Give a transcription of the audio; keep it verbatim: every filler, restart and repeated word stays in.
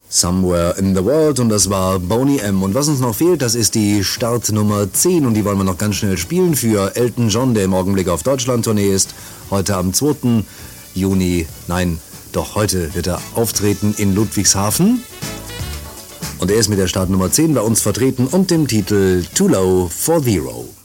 Somewhere in the World, und das war Boney M. Und was uns noch fehlt, das ist die Startnummer zehn, und die wollen wir noch ganz schnell spielen für Elton John, der im Augenblick auf Deutschland-Tournee ist. Heute am zweiten Juni, nein, doch heute wird er auftreten in Ludwigshafen. Und er ist mit der Startnummer zehn bei uns vertreten und dem Titel Too Low for Zero.